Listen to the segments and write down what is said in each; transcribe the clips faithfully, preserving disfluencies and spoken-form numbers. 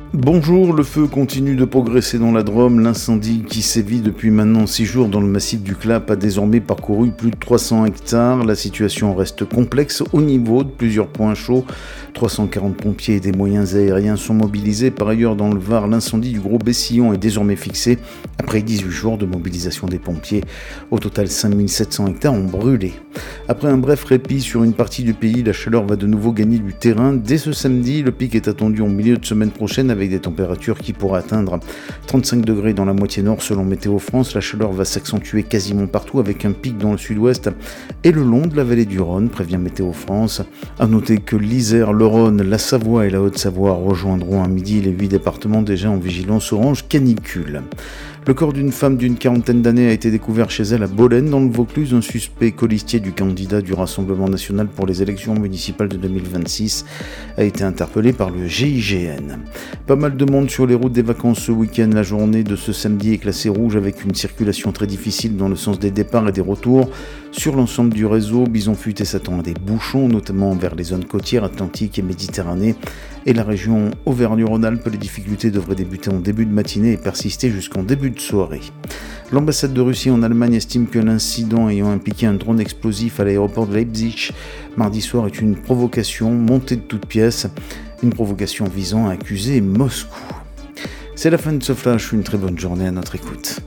Bonjour, le feu continue de progresser dans la Drôme. L'incendie qui sévit depuis maintenant six jours dans le massif du Clap a désormais parcouru plus de trois cents hectares. La situation reste complexe au niveau de plusieurs points chauds. trois cent quarante pompiers et des moyens aériens sont mobilisés. Par ailleurs, dans le Var, l'incendie du Gros Bessillon est désormais fixé après dix-huit jours de mobilisation des pompiers. Au total, cinq mille sept cents hectares ont brûlé. Après un bref répit sur une partie du pays, la chaleur va de nouveau gagner du terrain. Dès ce samedi, le pic est attendu en milieu de semaine prochaine avec des températures qui pourraient atteindre trente-cinq degrés dans la moitié nord selon Météo France. La chaleur va s'accentuer quasiment partout avec un pic dans le sud-ouest et le long de la vallée du Rhône, prévient Météo France. A noter que l'Isère, le Rhône, la Savoie et la Haute-Savoie rejoindront à midi les huit départements déjà en vigilance orange canicule. Le corps d'une femme d'une quarantaine d'années a été découvert chez elle à Bolène, dans le Vaucluse. Un suspect colistier du candidat du Rassemblement national pour les élections municipales de deux mille vingt-six a été interpellé par le G I G N. Pas mal de monde sur les routes des vacances ce week-end. La journée de ce samedi est classée rouge avec une circulation très difficile dans le sens des départs et des retours. Sur l'ensemble du réseau, Bison Futé s'attend à des bouchons, notamment vers les zones côtières, Atlantique et Méditerranée. Et la région Auvergne-Rhône-Alpes, les difficultés devraient débuter en début de matinée et persister jusqu'en début de soirée. L'ambassade de Russie en Allemagne estime que l'incident ayant impliqué un drone explosif à l'aéroport de Leipzig mardi soir est une provocation montée de toutes pièces, une provocation visant à accuser Moscou. C'est la fin de ce flash, une très bonne journée à notre écoute.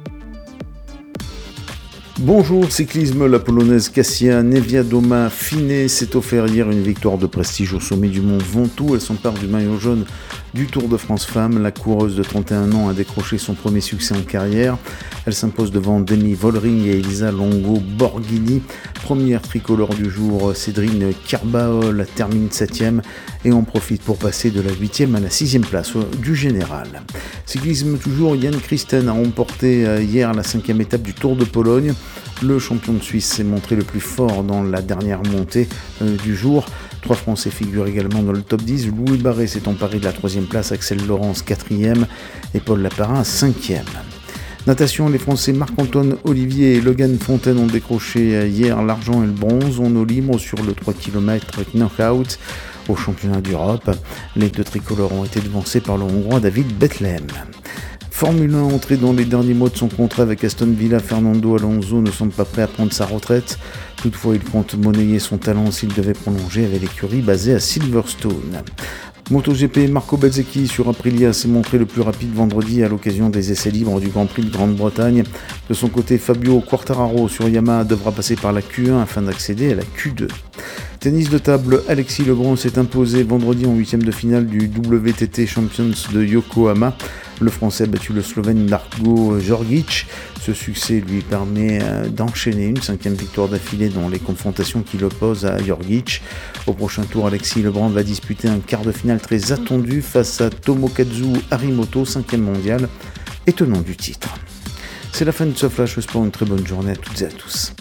Bonjour cyclisme, la polonaise Kasia Niewiadoma-Finet s'est offert hier une victoire de prestige au sommet du mont Ventoux. Elle s'empare du maillot jaune du Tour de France Femmes. La coureuse de trente et un ans a décroché son premier succès en carrière. Elle s'impose devant Demi Vollering et Elisa Longo-Borghini. Première tricolore du jour, Cédrine Carbaol termine septième et en profite pour passer de la huitième à la sixième place du général. Cyclisme toujours, Jan Christen a remporté hier la cinquième étape du Tour de Pologne. Le champion de Suisse s'est montré le plus fort dans la dernière montée euh, du jour. Trois Français figurent également dans le top dix. Louis Barré s'est emparé de la troisième place, Axel Laurence quatrième et Paul Laparin cinquième. Natation, les Français Marc-Antoine Olivier et Logan Fontaine ont décroché hier l'argent et le bronze en eau libre sur le trois kilomètres knockout au championnat d'Europe. Les deux tricolores ont été devancés par le Hongrois David Bethlehem. Formule un, entré dans les derniers mois de son contrat avec Aston Villa, Fernando Alonso ne semble pas prêt à prendre sa retraite. Toutefois, il compte monnayer son talent s'il devait prolonger avec l'écurie basée à Silverstone. MotoGP, Marco Bezzecchi sur Aprilia s'est montré le plus rapide vendredi à l'occasion des essais libres du Grand Prix de Grande-Bretagne. De son côté, Fabio Quartararo sur Yamaha devra passer par la Q un afin d'accéder à la Q deux. Tennis de table, Alexis Lebrun s'est imposé vendredi en huitième de finale du W T T Champions de Yokohama. Le Français a battu le Slovène Darko Djordjic. Ce succès lui permet d'enchaîner une cinquième victoire d'affilée dans les confrontations qui l'opposent à Djordjic. Au prochain tour, Alexis Lebrun va disputer un quart de finale très attendu face à Tomokazu Harimoto, cinquième mondial et tenant du titre. C'est la fin de ce Flash Sport, une très bonne journée à toutes et à tous.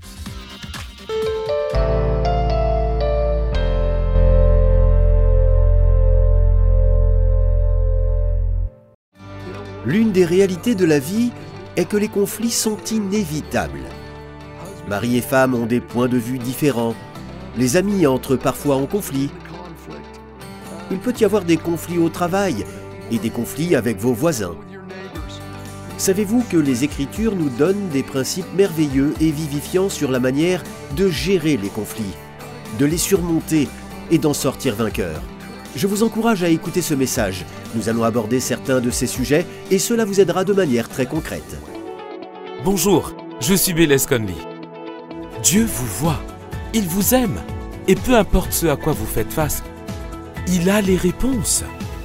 L'une des réalités de la vie est que les conflits sont inévitables. Mari et femme ont des points de vue différents. Les amis entrent parfois en conflit. Il peut y avoir des conflits au travail et des conflits avec vos voisins. Savez-vous que les Écritures nous donnent des principes merveilleux et vivifiants sur la manière de gérer les conflits, de les surmonter et d'en sortir vainqueur? Je vous encourage à écouter ce message. Nous allons aborder certains de ces sujets et cela vous aidera de manière très concrète. Bonjour, je suis Bélez Conley. Dieu vous voit, il vous aime et peu importe ce à quoi vous faites face, il a les réponses.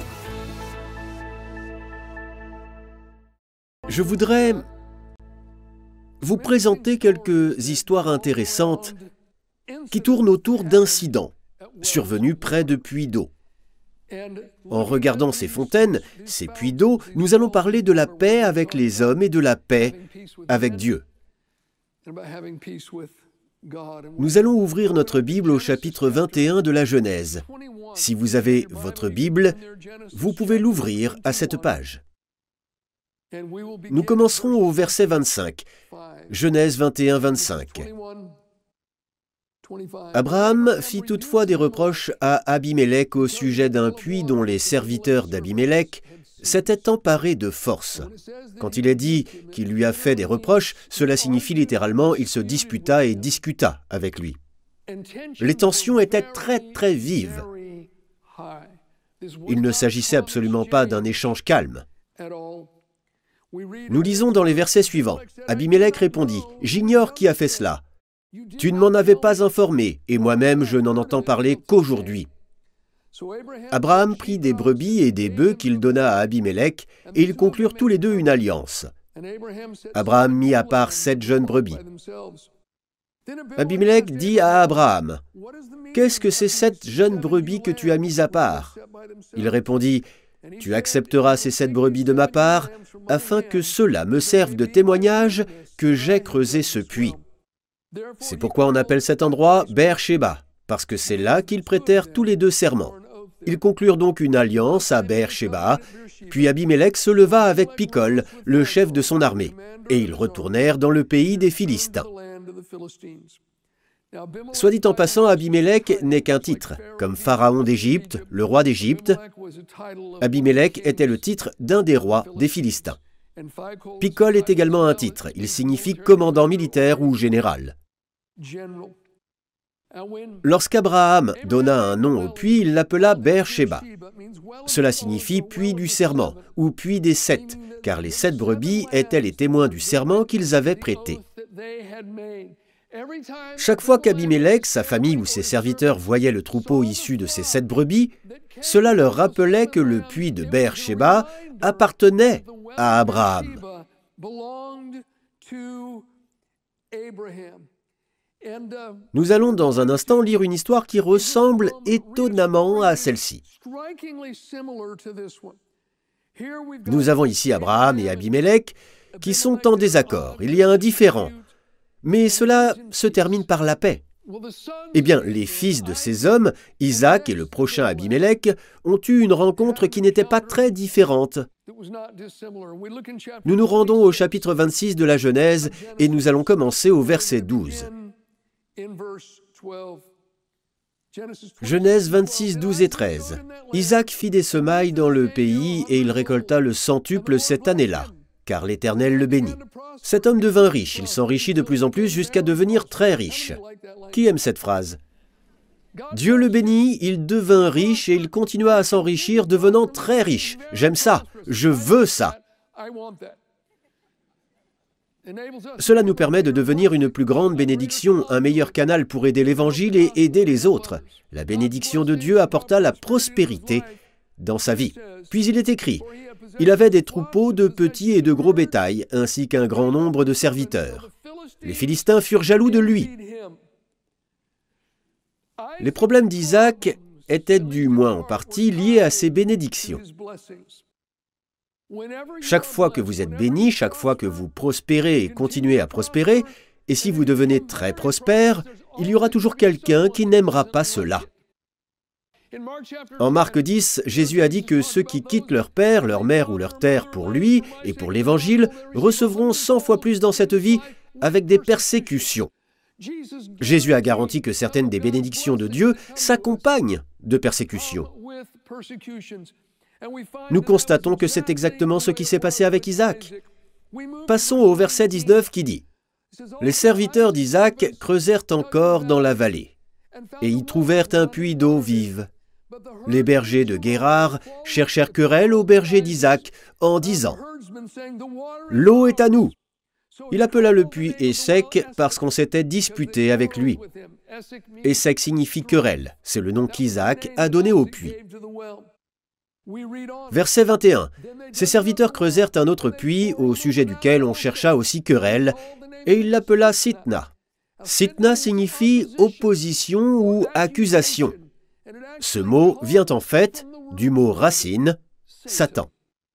Je voudrais vous présenter quelques histoires intéressantes qui tournent autour d'incidents survenus près de puits d'eau. En regardant ces fontaines, ces puits d'eau, nous allons parler de la paix avec les hommes et de la paix avec Dieu. Nous allons ouvrir notre Bible au chapitre vingt et un de la Genèse. Si vous avez votre Bible, vous pouvez l'ouvrir à cette page. Nous commencerons au verset vingt-cinq. Genèse vingt et un, vingt-cinq. Abraham fit toutefois des reproches à Abimélec au sujet d'un puits dont les serviteurs d'Abimélec s'étaient emparés de force. Quand il est dit qu'il lui a fait des reproches, cela signifie littéralement il se disputa et discuta avec lui. Les tensions étaient très très vives. Il ne s'agissait absolument pas d'un échange calme. Nous lisons dans les versets suivants. Abimélec répondit « J'ignore qui a fait cela. Tu ne m'en avais pas informé, et moi-même je n'en entends parler qu'aujourd'hui. » Abraham prit des brebis et des bœufs qu'il donna à Abimélec, et ils conclurent tous les deux une alliance. Abraham mit à part sept jeunes brebis. Abimélec dit à Abraham, « Qu'est-ce que ces sept jeunes brebis que tu as mis à part ?» Il répondit, « Tu accepteras ces sept brebis de ma part, afin que ceux-là me servent de témoignage que j'ai creusé ce puits. » C'est pourquoi on appelle cet endroit Beer-Shéba, parce que c'est là qu'ils prêtèrent tous les deux serment. Ils conclurent donc une alliance à Beer-Shéba, puis Abimélec se leva avec Picol, le chef de son armée, et ils retournèrent dans le pays des Philistins. Soit dit en passant, Abimélec n'est qu'un titre. Comme Pharaon d'Égypte, le roi d'Égypte, Abimélec était le titre d'un des rois des Philistins. Picol est également un titre. Il signifie commandant militaire ou général. Lorsqu'Abraham donna un nom au puits, il l'appela Beer-Shéba. Cela signifie puits du serment ou puits des sept, car les sept brebis étaient les témoins du serment qu'ils avaient prêté. Chaque fois qu'Abimélec, sa famille ou ses serviteurs voyaient le troupeau issu de ces sept brebis, cela leur rappelait que le puits de Beer-Shéba appartenait à Abraham. Nous allons dans un instant lire une histoire qui ressemble étonnamment à celle-ci. Nous avons ici Abraham et Abimélec qui sont en désaccord. Il y a un différend. Mais cela se termine par la paix. Eh bien, les fils de ces hommes, Isaac et le prochain Abimélec, ont eu une rencontre qui n'était pas très différente. Nous nous rendons au chapitre vingt-six de la Genèse et nous allons commencer au verset douze. Genèse vingt-six, douze et treize. Isaac fit des semailles dans le pays et il récolta le centuple cette année-là, car l'Éternel le bénit. Cet homme devint riche, il s'enrichit de plus en plus jusqu'à devenir très riche. Qui aime cette phrase? Dieu le bénit, il devint riche et il continua à s'enrichir, devenant très riche. J'aime ça, je veux ça. Cela nous permet de devenir une plus grande bénédiction, un meilleur canal pour aider l'Évangile et aider les autres. La bénédiction de Dieu apporta la prospérité dans sa vie. Puis il est écrit, « Il avait des troupeaux de petits et de gros bétail, ainsi qu'un grand nombre de serviteurs. Les Philistins furent jaloux de lui. » Les problèmes d'Isaac étaient du moins en partie liés à ses bénédictions. Chaque fois que vous êtes béni, chaque fois que vous prospérez et continuez à prospérer, et si vous devenez très prospère, il y aura toujours quelqu'un qui n'aimera pas cela. En Marc dix, Jésus a dit que ceux qui quittent leur père, leur mère ou leur terre pour lui et pour l'Évangile recevront cent fois plus dans cette vie avec des persécutions. Jésus a garanti que certaines des bénédictions de Dieu s'accompagnent de persécutions. Nous constatons que c'est exactement ce qui s'est passé avec Isaac. Passons au verset dix-neuf qui dit « Les serviteurs d'Isaac creusèrent encore dans la vallée, et y trouvèrent un puits d'eau vive. Les bergers de Guérar cherchèrent querelle aux bergers d'Isaac en disant « L'eau est à nous !» Il appela le puits Ések parce qu'on s'était disputé avec lui. Ések signifie querelle, c'est le nom qu'Isaac a donné au puits. Verset vingt et un. Ses serviteurs creusèrent un autre puits au sujet duquel on chercha aussi querelle, et il l'appela Sitna. Sitna signifie opposition ou accusation. Ce mot vient en fait du mot racine, Satan.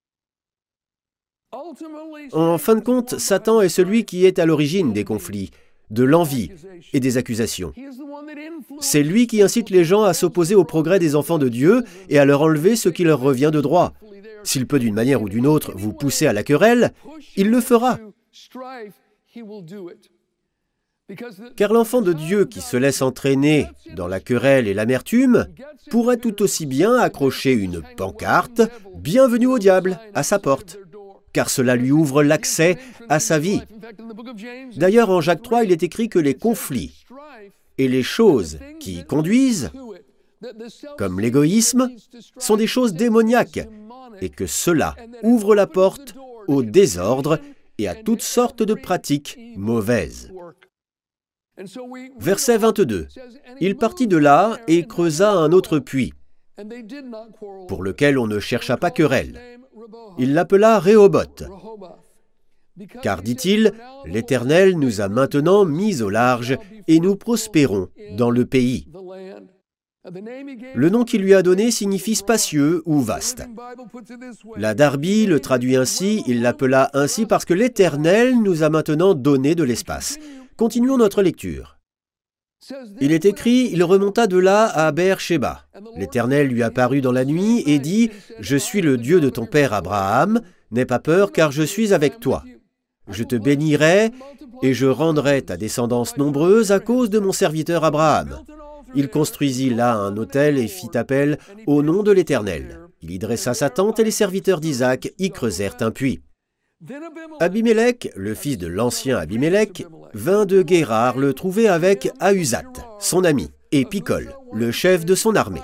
En fin de compte, Satan est celui qui est à l'origine des conflits, de l'envie et des accusations. C'est lui qui incite les gens à s'opposer au progrès des enfants de Dieu et à leur enlever ce qui leur revient de droit. S'il peut d'une manière ou d'une autre vous pousser à la querelle, il le fera. Car l'enfant de Dieu qui se laisse entraîner dans la querelle et l'amertume pourrait tout aussi bien accrocher une pancarte « Bienvenue au diable » à sa porte, car cela lui ouvre l'accès à sa vie. D'ailleurs, en Jacques trois, il est écrit que les conflits et les choses qui y conduisent, comme l'égoïsme, sont des choses démoniaques et que cela ouvre la porte au désordre et à toutes sortes de pratiques mauvaises. Verset vingt-deux. Il partit de là et creusa un autre puits, pour lequel on ne chercha pas querelle. Il l'appela Rehoboth. Car, dit-il, l'Éternel nous a maintenant mis au large et nous prospérons dans le pays. Le nom qu'il lui a donné signifie spacieux ou vaste. La Darby le traduit ainsi, il l'appela ainsi parce que l'Éternel nous a maintenant donné de l'espace. Continuons notre lecture. Il est écrit, il remonta de là à Beer-Shéba. L'Éternel lui apparut dans la nuit et dit, « Je suis le Dieu de ton père Abraham, n'aie pas peur car je suis avec toi. Je te bénirai et je rendrai ta descendance nombreuse à cause de mon serviteur Abraham. » Il construisit là un autel et fit appel au nom de l'Éternel. Il y dressa sa tente et les serviteurs d'Isaac y creusèrent un puits. Abimélec, le fils de l'ancien Abimélec, vint de Guérar le trouver avec Ahuzat, son ami, et Picol, le chef de son armée.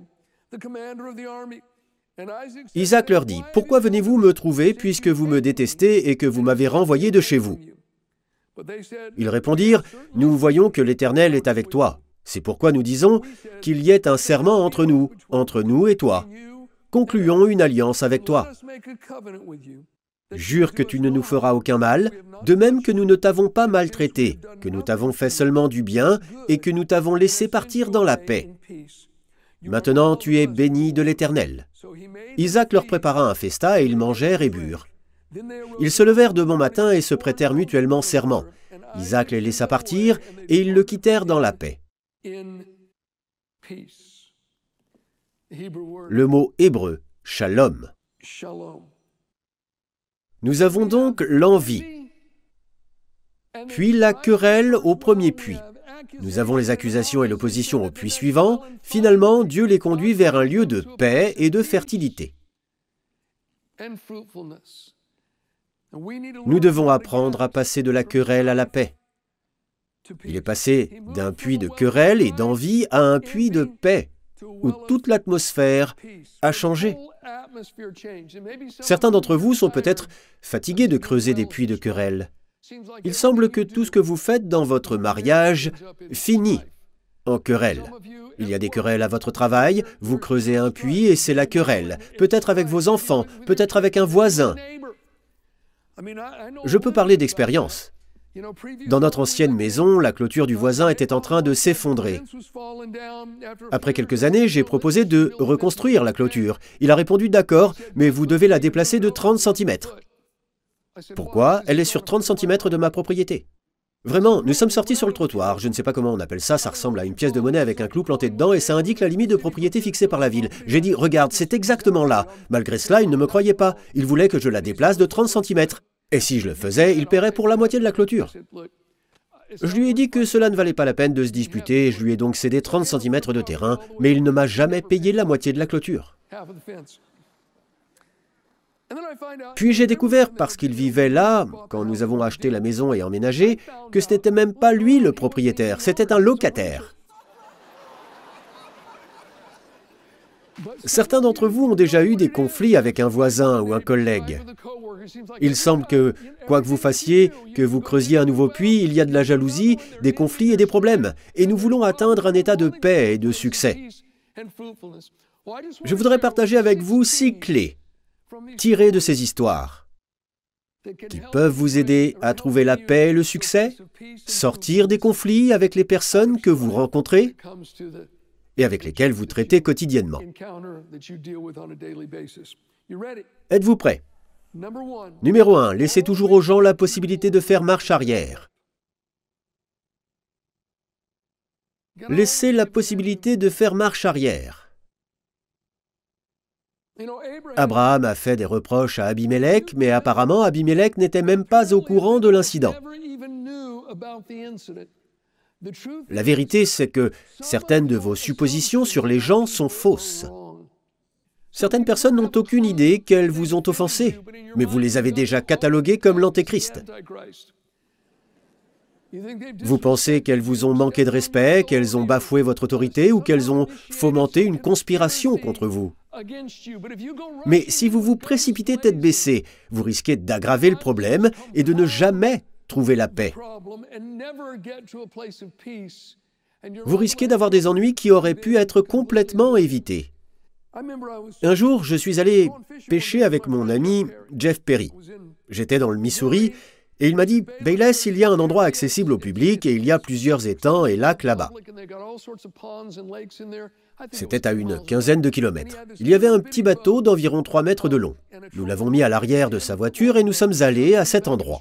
Isaac leur dit, « Pourquoi venez-vous me trouver puisque vous me détestez et que vous m'avez renvoyé de chez vous ?» Ils répondirent, « Nous voyons que l'Éternel est avec toi. C'est pourquoi nous disons qu'il y ait un serment entre nous, entre nous et toi. Concluons une alliance avec toi. Jure que tu ne nous feras aucun mal, de même que nous ne t'avons pas maltraité, que nous t'avons fait seulement du bien et que nous t'avons laissé partir dans la paix. Maintenant tu es béni de l'Éternel. » Isaac leur prépara un festin et ils mangèrent et burent. Ils se levèrent de bon matin et se prêtèrent mutuellement serment. Isaac les laissa partir et ils le quittèrent dans la paix. Le mot hébreu, shalom. Nous avons donc l'envie, puis la querelle au premier puits. Nous avons les accusations et l'opposition au puits suivant. Finalement, Dieu les conduit vers un lieu de paix et de fertilité. Nous devons apprendre à passer de la querelle à la paix. Il est passé d'un puits de querelle et d'envie à un puits de paix, où toute l'atmosphère a changé. Certains d'entre vous sont peut-être fatigués de creuser des puits de querelle. Il semble que tout ce que vous faites dans votre mariage finit en querelle. Il y a des querelles à votre travail, vous creusez un puits et c'est la querelle. Peut-être avec vos enfants, peut-être avec un voisin. Je peux parler d'expérience. Dans notre ancienne maison, la clôture du voisin était en train de s'effondrer. Après quelques années, j'ai proposé de reconstruire la clôture. Il a répondu « D'accord, mais vous devez la déplacer de trente centimètres. » Pourquoi? Elle est sur trente centimètres de ma propriété. Vraiment, nous sommes sortis sur le trottoir. Je ne sais pas comment on appelle ça, ça ressemble à une pièce de monnaie avec un clou planté dedans et ça indique la limite de propriété fixée par la ville. J'ai dit « Regarde, c'est exactement là. » Malgré cela, il ne me croyait pas. Il voulait que je la déplace de trente centimètres. Et si je le faisais, il paierait pour la moitié de la clôture. Je lui ai dit que cela ne valait pas la peine de se disputer, je lui ai donc cédé trente centimètres de terrain, mais il ne m'a jamais payé la moitié de la clôture. Puis j'ai découvert, parce qu'il vivait là, quand nous avons acheté la maison et emménagé, que ce n'était même pas lui le propriétaire, c'était un locataire. Certains d'entre vous ont déjà eu des conflits avec un voisin ou un collègue. Il semble que, quoi que vous fassiez, que vous creusiez un nouveau puits, il y a de la jalousie, des conflits et des problèmes. Et nous voulons atteindre un état de paix et de succès. Je voudrais partager avec vous six clés tirées de ces histoires qui peuvent vous aider à trouver la paix et le succès, sortir des conflits avec les personnes que vous rencontrez et avec lesquelles vous traitez quotidiennement. Êtes-vous prêts? Numéro un, laissez toujours aux gens la possibilité de faire marche arrière. Laissez la possibilité de faire marche arrière. Abraham a fait des reproches à Abimélec, mais apparemment Abimélec n'était même pas au courant de l'incident. La vérité, c'est que certaines de vos suppositions sur les gens sont fausses. Certaines personnes n'ont aucune idée qu'elles vous ont offensé, mais vous les avez déjà cataloguées comme l'antéchrist. Vous pensez qu'elles vous ont manqué de respect, qu'elles ont bafoué votre autorité ou qu'elles ont fomenté une conspiration contre vous. Mais si vous vous précipitez tête baissée, vous risquez d'aggraver le problème et de ne jamais trouver la paix. Vous risquez d'avoir des ennuis qui auraient pu être complètement évités. Un jour, je suis allé pêcher avec mon ami Jeff Perry. J'étais dans le Missouri et il m'a dit « Bayless, il y a un endroit accessible au public et il y a plusieurs étangs et lacs là-bas. » C'était à une quinzaine de kilomètres. Il y avait un petit bateau d'environ trois mètres de long. Nous l'avons mis à l'arrière de sa voiture et nous sommes allés à cet endroit.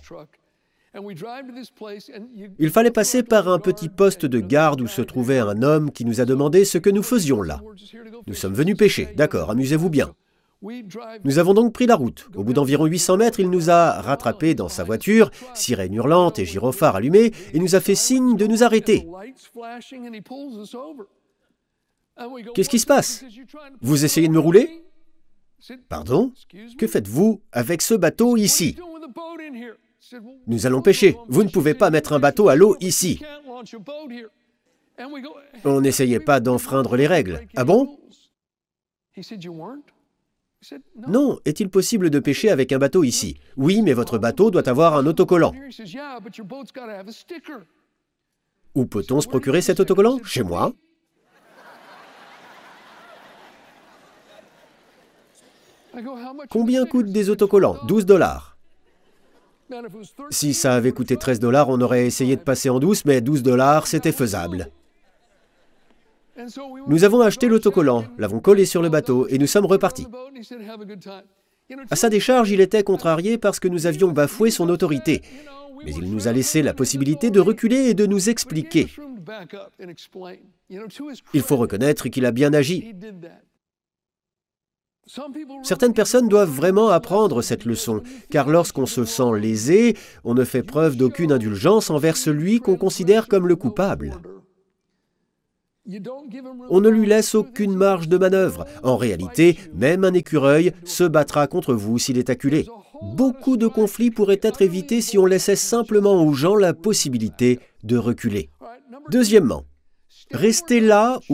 Il fallait passer par un petit poste de garde où se trouvait un homme qui nous a demandé ce que nous faisions là. Nous sommes venus pêcher, d'accord, amusez-vous bien. Nous avons donc pris la route. Au bout d'environ huit cents mètres, il nous a rattrapés dans sa voiture, sirène hurlante et gyrophare allumé, et nous a fait signe de nous arrêter. Qu'est-ce qui se passe? Vous essayez de me rouler? Pardon? Que faites-vous avec ce bateau ici? Nous allons pêcher. Vous ne pouvez pas mettre un bateau à l'eau ici. On n'essayait pas d'enfreindre les règles. Ah bon? Non. Est-il possible de pêcher avec un bateau ici? Oui, mais votre bateau doit avoir un autocollant. Où peut-on se procurer cet autocollant? Chez moi. Combien coûtent des autocollants? douze dollars. Si ça avait coûté treize dollars, on aurait essayé de passer en douce, mais douze dollars, c'était faisable. Nous avons acheté l'autocollant, l'avons collé sur le bateau et nous sommes repartis. À sa décharge, il était contrarié parce que nous avions bafoué son autorité. Mais il nous a laissé la possibilité de reculer et de nous expliquer. Il faut reconnaître qu'il a bien agi. Certaines personnes doivent vraiment apprendre cette leçon, car lorsqu'on se sent lésé, on ne fait preuve d'aucune indulgence envers celui qu'on considère comme le coupable. On ne lui laisse aucune marge de manœuvre. En réalité, même un écureuil se battra contre vous s'il est acculé. Beaucoup de conflits pourraient être évités si on laissait simplement aux gens la possibilité de reculer. Deuxièmement, restez là où